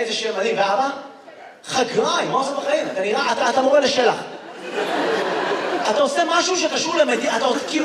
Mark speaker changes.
Speaker 1: איזה שם מדהים, ואבא? חגראי, מה עושה בחיים? אתה נראה, אתה מורה לשלח. אתה עושה משהו שקשור למדינה, אתה כאילו